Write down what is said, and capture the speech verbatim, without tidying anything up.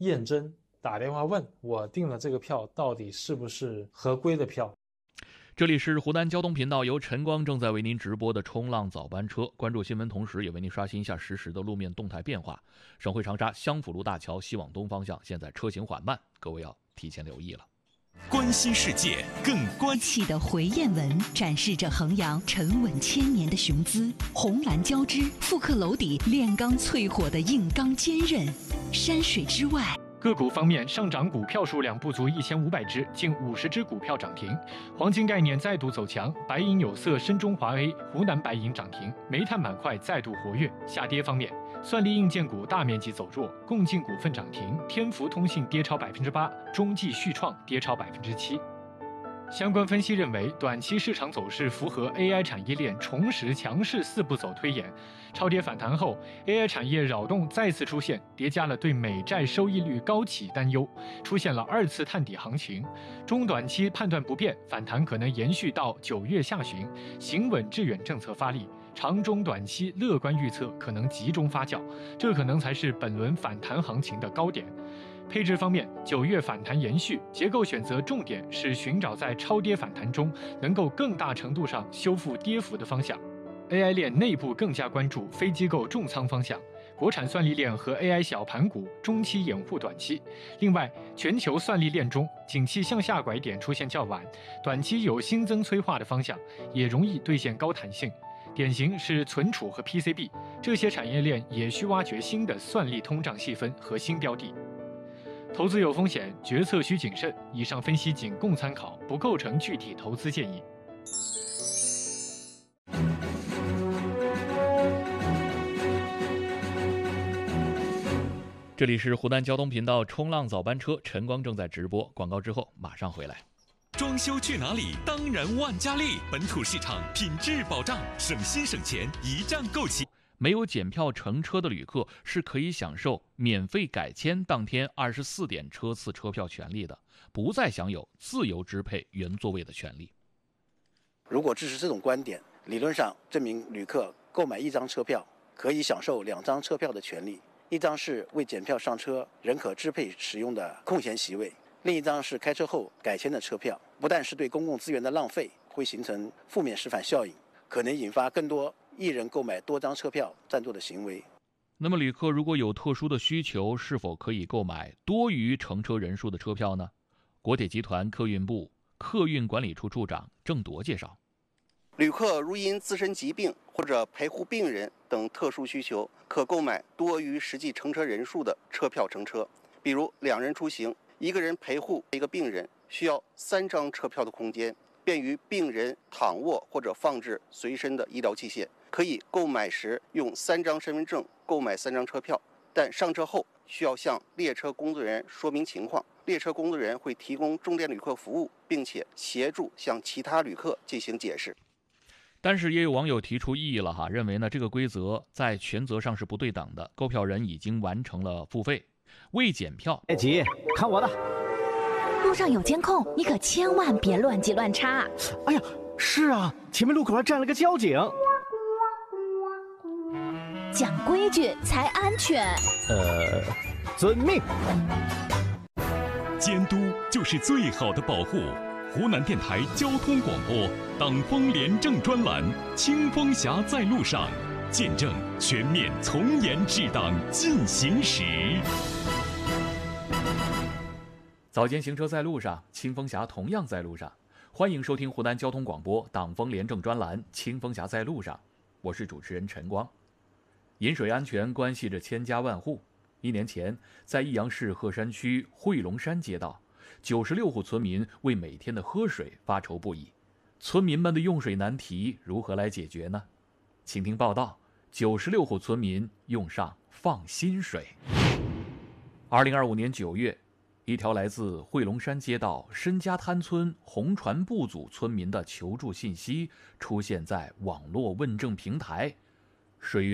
验证，打电话问我订了这个票到底是不是合规的票。 这里是湖南交通频道，由晨光正在为您直播的冲浪早班车。关注新闻同时，也为您刷新一下实时的路面动态变化。省会长沙湘府路大桥西往东方向现在车行缓慢，各位要提前留意了。 关心世界，更关气的回雁纹展示着衡阳沉稳千年的雄姿，红蓝交织，复刻楼底炼钢淬火的硬刚坚韧。山水之外， 个股方面，上涨股票数量不足一千五百只，近五十只股票涨停。黄金概念再度走强，白银有色、深中华 A、湖南白银涨停，煤炭板块再度活跃。下跌方面，算力硬件股大面积走弱，共进股份涨停，天福通信跌超百分之八，中继旭创跌超百分之七。相关分析认为，短期市场走势符合 A I 产业链重拾强势四步走推演。超跌反弹后 ，A I 产业扰动再次出现，叠加了对美债收益率高企担忧，出现了二次探底行情。中短期判断不变，反弹可能延续到九月下旬，行稳致远政策发力。长中短期乐观预测可能集中发酵，这可能才是本轮反弹行情的高点。配置方面，九月反弹延续，结构选择重点是寻找在超跌反弹中能够更大程度上修复跌幅的方向。A I 链内部更加关注非机构重仓方向，国产算力链和 A I 小盘股中期掩护短期。另外，全球算力链中景气向下拐点出现较晚，短期有新增催化的方向，也容易兑现高弹性。典型是存储和 P C B 这些产业链也需挖掘新的算力通胀细分和新标的。投资有风险，决策需谨慎。以上分析仅供参考，不构成具体投资建议。 这里是湖南交通频道冲浪早班车，晨光正在直播。广告之后马上回来。 装修去哪里？当然万家丽，本土市场品质保障，省心省钱，一站购齐。 没有检票乘车的旅客是可以享受免费改签当天二十四点车次车票权利的，不再享有自由支配原座位的权利。 如果支持这种观点，理论上这名旅客购买一张车票可以享受两张车票的权利，一张是为检票上车仍可支配使用的空闲席位，另一张是开车后改签的车票。不但是对公共资源的浪费，会形成负面示范效应，可能引发更多一人购买多张车票占座的行为。 那么旅客如果有特殊的需求，是否可以购买多于乘车人数的车票呢？国铁集团客运部客运管理处处长郑铎介绍， 旅客如因自身疾病或者陪护病人等特殊需求，可购买多于实际乘车人数的车票乘车。比如两人出行，一个人陪护一个病人，需要三张车票的空间，便于病人躺卧或者放置随身的医疗器械。可以购买时用三张身份证购买三张车票，但上车后需要向列车工作人员说明情况，列车工作人员会提供重点旅客服务，并且协助向其他旅客进行解释。 但是也有网友提出异议了哈，认为呢这个规则在权责上是不对等的，购票人已经完成了付费，未检票。 别急，看我的。 路上有监控，你可千万别乱挤乱插。 哎呀，是啊，前面路口还站了个交警。 讲规矩才安全。 呃，遵命。 监督就是最好的保护。湖南电台交通广播党风廉政专栏《清风侠在路上》，见证全面从严治党进行时。 早间行车在路上，清风侠同样在路上。欢迎收听湖南交通广播党风廉政专栏《清风侠在路上》，我是主持人陈光。饮水安全关系着千家万户。一年前，在益阳市鹤山区汇龙山街道，九十六户村民为每天的喝水发愁不已。村民们的用水难题如何来解决呢？请听报道：九十六户村民用上放心水。二零二五年九月，一条来自汇龙山街道申家滩村红船部组村民的求助信息出现在网络问政平台，水源